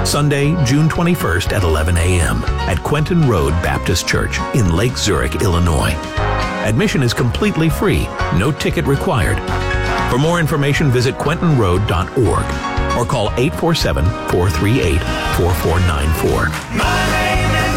Sunday, June 21st at 11 a.m. at Quentin Road Baptist Church in Lake Zurich, Illinois. Admission is completely free, no ticket required. For more information, visit quentinroad.org or call 847-438-4494. My name is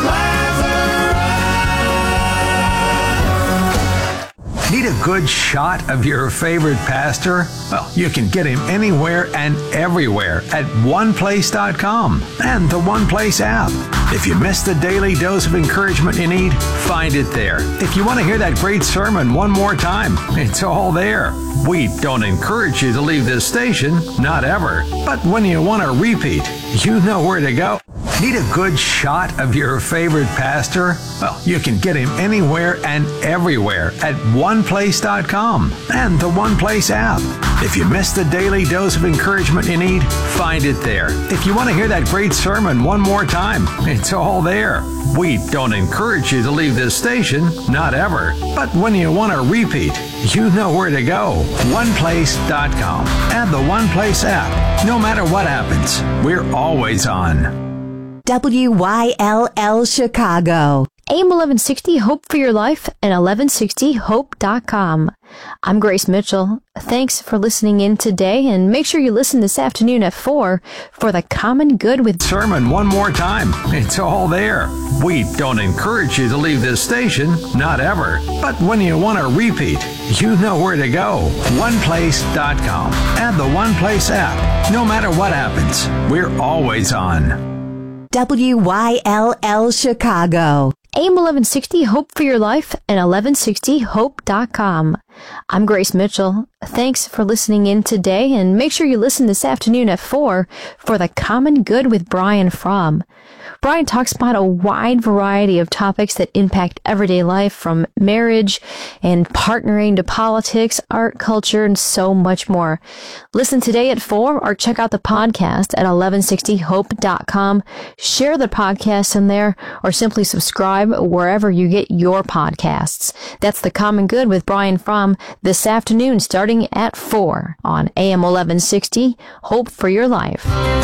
Lazarus. Need a good shot of your favorite pastor? Well, you can get him anywhere and everywhere at oneplace.com and the One Place app. If you missed the daily dose of encouragement you need, find it there. If you want to hear that great sermon one more time, it's all there. We don't encourage you to leave this station, not ever. But when you want to repeat, you know where to go. Need a good shot of your favorite pastor? Well, you can get him anywhere and everywhere at oneplace.com and the One Place app. If you missed the daily dose of encouragement you need, find it there. If you want to hear that great sermon one more time, it's all there. We don't encourage you to leave this station, not ever. But when you want to repeat, you know where to go. oneplace.com and the One Place app. No matter what happens, we're always on. WYLL Chicago. AM 1160 Hope for Your Life and 1160hope.com. I'm Grace Mitchell. Thanks for listening in today, and make sure you listen this afternoon at 4 for The Common Good with sermon one more time. It's all there. We don't encourage you to leave this station, not ever. But when you want to repeat, you know where to go. oneplace.com and the One Place app. No matter what happens, we're always on. WYLL Chicago. AM 1160 Hope for Your Life and 1160hope.com. I'm Grace Mitchell. Thanks for listening in today, and make sure you listen this afternoon at 4 for The Common Good with Brian Fromm. Brian talks about a wide variety of topics that impact everyday life, from marriage and partnering to politics, art, culture, and so much more. Listen today at 4 or check out the podcast at 1160hope.com. Share the podcast in there or simply subscribe wherever you get your podcasts. That's The Common Good with Brian Fromm this afternoon starting at 4 on AM 1160, Hope for Your Life.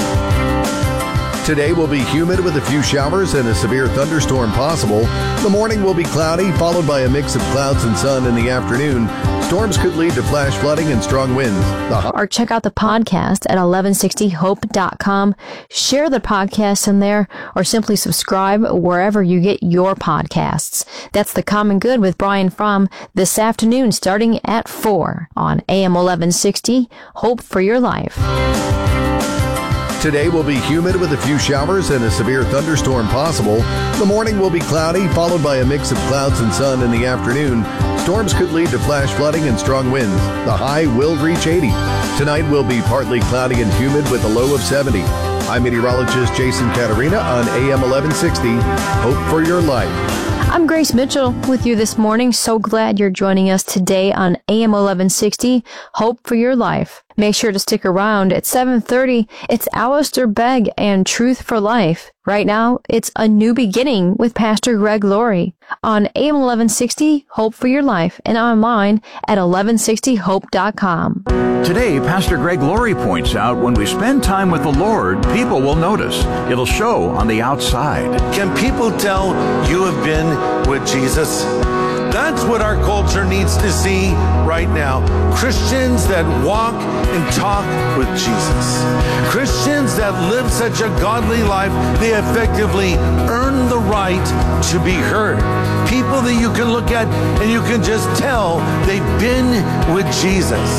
Today will be humid with a few showers and a severe thunderstorm possible. The morning will be cloudy, followed by a mix of clouds and sun in the afternoon. Storms could lead to flash flooding and strong winds. Or check out the podcast at 1160hope.com. Share the podcast in there or simply subscribe wherever you get your podcasts. That's The Common Good with Brian Fromm this afternoon starting at 4 on AM 1160, Hope for Your Life. Today will be humid with a few showers and a severe thunderstorm possible. The morning will be cloudy, followed by a mix of clouds and sun in the afternoon. Storms could lead to flash flooding and strong winds. The high will reach 80. Tonight will be partly cloudy and humid with a low of 70. I'm meteorologist Jason Caterina on AM 1160, Hope for Your Life. I'm Grace Mitchell with you this morning. So glad you're joining us today on AM 1160, Hope for Your Life. Make sure to stick around. At 7:30, it's Alistair Begg and Truth for Life. Right now, it's A New Beginning with Pastor Greg Laurie on AM 1160, Hope for Your Life, and online at 1160hope.com. Today, Pastor Greg Laurie points out when we spend time with the Lord, people will notice. It'll show on the outside. Can people tell you have been with Jesus? That's what our culture needs to see right now. Christians that walk and talk with Jesus. Christians that live such a godly life, they effectively earn the right to be heard. People that you can look at and you can just tell they've been with Jesus.